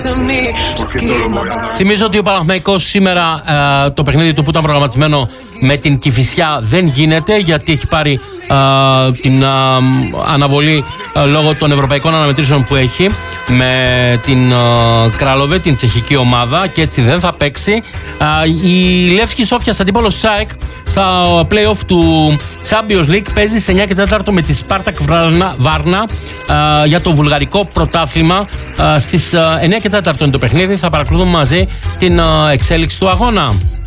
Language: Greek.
Θυμίζω ότι ο Παναθηναϊκός σήμερα το παιχνίδι του που ήταν προγραμματισμένο με την Κηφισιά δεν γίνεται, γιατί έχει πάρει την αναβολή λόγω των ευρωπαϊκών αναμετρήσεων που έχει με την Κράλοβε, την τσεχική ομάδα, και έτσι δεν θα παίξει. Η Λεύσκη Σόφιας, αντίπαλος ΣΑΕΚ, στα play-off του Champions League, παίζει σε 9 και 4 με τη Σπάρτακ Βάρνα για το βουλγαρικό πρωτάθλημα. Στις 9 και 4 είναι το παιχνίδι. Θα παρακολουθούμε μαζί την εξέλιξη του αγώνα.